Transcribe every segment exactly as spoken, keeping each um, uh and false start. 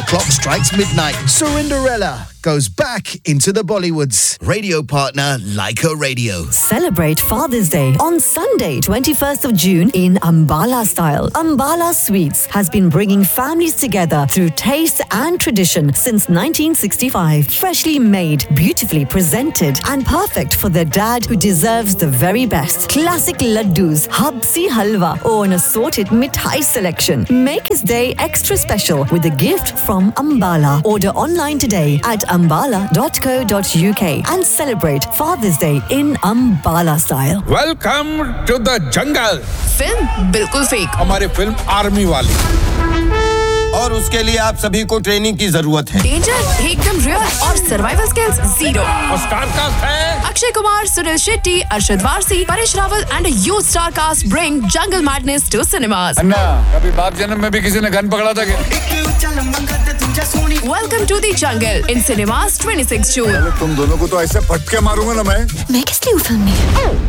clock strikes midnight, Cinderella goes back into the Bollywoods. Radio partner Leica Radio. Celebrate Father's Day on Sunday, twenty-first of June in Ambala style. Ambala Sweets has been bringing families together through taste and tradition since nineteen sixty-five. Freshly made, beautifully presented and perfect for the dad who deserves the very best. Classic laddus, habsi halwa or an assorted mithai selection. Make his day extra special with a gift from Ambala. Order online today at ambala dot co dot uk and celebrate Father's Day in Ambala style. Welcome to the jungle. Film बिल्कुल fake. हमारी film army वाली. और उसके लिए आप सभी को training की जरूरत है. डेंजर एकदम रियल और सर्वाइवल स्किल्स जीरो. और स्टार कास्ट है Akshay Kumar, Sunil Shetty, Arshad Warsi, Paresh Rawal and a huge star cast bring Jungle Madness to cinemas. अन्ना, कभी बाप जन्म में भी किसी ने गन पकड़ा था क्या? Welcome to the jungle in cinemas twenty-sixth June. तुम दोनों को तो ऐसे फटके मारूंगा ना मैं. मैं किस लिए फिल्म में?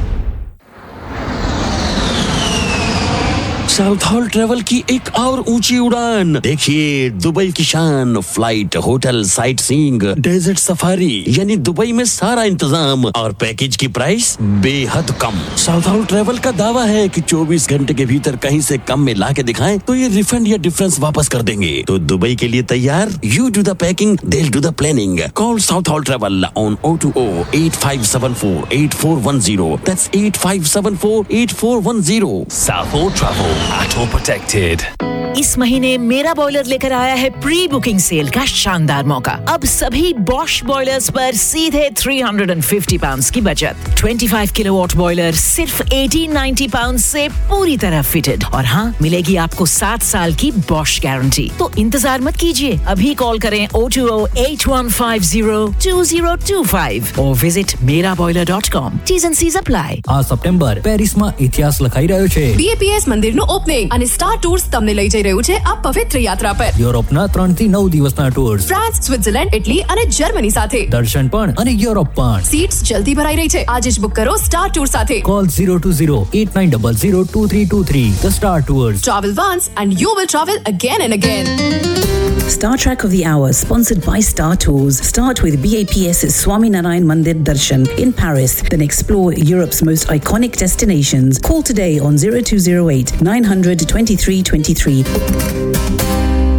साउथ हॉल ट्रेवल की एक और ऊंची उड़ान. देखिए दुबई की शान, flight, hotel, sight seeing, desert safari, यानी दुबई में सारा इंतजाम और पैकेज की प्राइस बेहद कम. साउथ हॉल ट्रेवल का दावा है कि चौबीस घंटे के भीतर कहीं से कम में ला के दिखाएं तो ये रिफंड या डिफरेंस वापस कर देंगे. तो दुबई के लिए तैयार? You do the packing, they will do the planning. Call south hall travel on O two O eight five seven four eight four one zero. That's eight five seven four eight four one zero. South Hall Travel. At all protected. इस महीने मेरा boiler लेकर आया है pre booking cell का शानदार मौका. अब सभी बॉश बॉयलर्स पर सीधे तीन सौ पचास पाउंड्स की बचत. पच्चीस किलोवाट बॉयलर सिर्फ अठारह सौ नब्बे पाउंड्स से पूरी तरह फिटेड. और हाँ, मिलेगी आपको सात साल की बॉश गारंटी. तो इंतजार मत कीजिए, अभी कॉल करें O two O eight one five zero to zero to five और विजिट मेरा boiler dot com. T's and C's apply. આ સપ્ટેમ્બર પેરિસમાં ઇતિહાસ લખાઈ રહ્યો છે. B A P S મંદિરનું ઓપનિંગ અને સ્ટાર ટૂર્સ તમને લઈ જઈ રહ્યું છે આ પવિત્ર યાત્રા પર. યુરોપના ત્રણ થી નવ દિવસના ટૂર્સ. ફ્રાન્સ, સ્વિટ્ઝરલેન્ડ, ઇટલી અને જર્મની સાથે. દર્શન પણ અને યુરોપ પણ. सीट्स जल्दी भराई रही है. आज જ बुक करो स्टार टूर साथे. Call zero two zero eight nine zero zero two three two three. The Star Tours. Travel once and you will travel again and again. Star Track of the Hour, sponsored by Star Tours. Start with B A P S's Swaminarayan Mandir Darshan in Paris, then explore Europe's most iconic destinations. Call today on zero two zero eight nine hundred twenty-three twenty-three.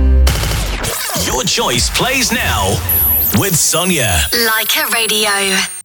Your choice plays now with Sonia. Leica Radio.